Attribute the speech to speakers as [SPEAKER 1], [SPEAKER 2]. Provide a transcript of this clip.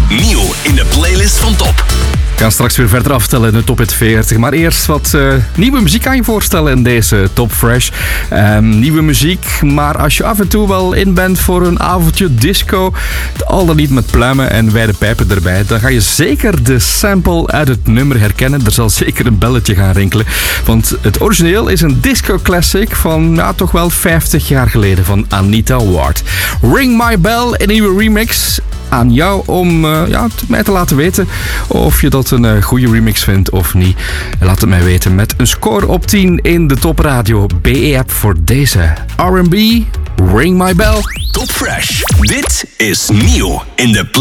[SPEAKER 1] Nieuw in de playlist van Top.
[SPEAKER 2] We gaan straks weer verder aftellen in de Top Hit 40. Maar eerst wat nieuwe muziek aan je voorstellen in deze Top Fresh. Nieuwe muziek, maar als je af en toe wel in bent voor een avondje disco, al dan niet met pluimen en wijde pijpen erbij, dan ga je zeker de sample uit het nummer herkennen. Er zal zeker een belletje gaan rinkelen. Want het origineel is een disco classic van toch wel 50 jaar geleden van Anita Ward. Ring My Bell, een nieuwe remix. Aan jou om mij te laten weten of je dat een goede remix vindt of niet. Laat het mij weten met een score op 10 in de Top Radio BE-app voor deze R&B Ring My Bell.
[SPEAKER 1] Top Fresh. Dit is nieuw in de